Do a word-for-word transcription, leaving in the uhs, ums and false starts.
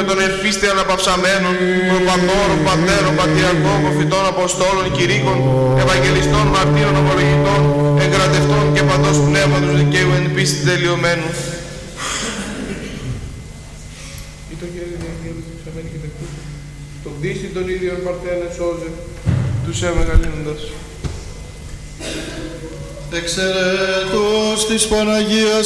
των εν πίστη αναπαυσαμένων, προπατώρων, πατέρων, πατριαρχών, προφητών, αποστόλων, κηρύκων, ευαγγελιστών, μαρτύρων, ομολογητών, εγκρατευτών και παντός πνεύματος δικαίου εν πίστη τελειωμένου. Ή το χέρι διαγγέλους εξαμένη και τεκού, τον πίστη των ίδιων παρθένε σώζε, τους εμεγαλύνοντας. Εξαιρέτως της Παναγίας